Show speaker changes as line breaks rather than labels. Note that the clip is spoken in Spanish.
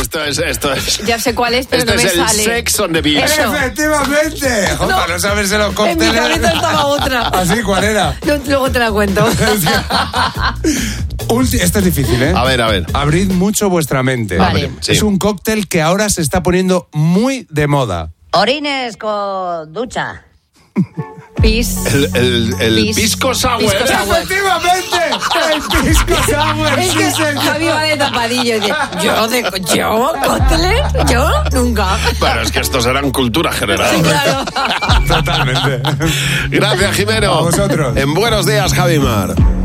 Esto es.
Ya sé cuál es, pero
Esto
no me
es el
sale.
Sex on the Beach.
Eso.
¡Efectivamente! Para no saberse los
En mi
cócteles.
cabeza estaba otra.
¿Así? ¿Cuál era?
Luego te la cuento.
Esto es difícil, ¿eh?
A ver.
Abrid mucho vuestra mente.
Vale.
Sí.
Es un cóctel que ahora se está poniendo muy de moda.
Orines con ducha.
Pis.
El pisco sour.
Pisco sour.
¡Efectivamente! ¡El pisco sour!
Es
sí,
que
señor.
Javi va de tapadillo y dice, ¿yo? ¿Cócteles? ¿Yo? Nunca.
Pero es que estos eran cultura general.
Sí, claro.
Totalmente.
Gracias, Jimeno.
A vosotros.
En Buenos Días, Javimar.